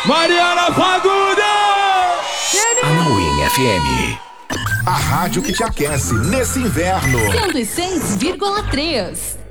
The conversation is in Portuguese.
Mariana Fagundes! Anauim FM. A rádio que te aquece nesse inverno. 106,3.